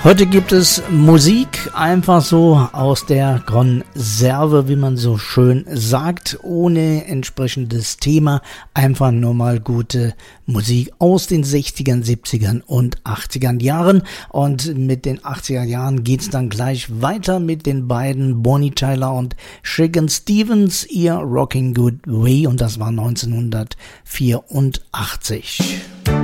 Heute gibt es Musik einfach so aus der Konserve, wie man so schön sagt, ohne entsprechendes Thema. Einfach nur mal gute Musik aus den 60ern, 70ern und 80ern Jahren. Und mit den 80er Jahren geht's dann gleich weiter mit den beiden Bonnie Tyler und Shakin' Stevens, ihr Rockin' Good Way. Und das war 1984.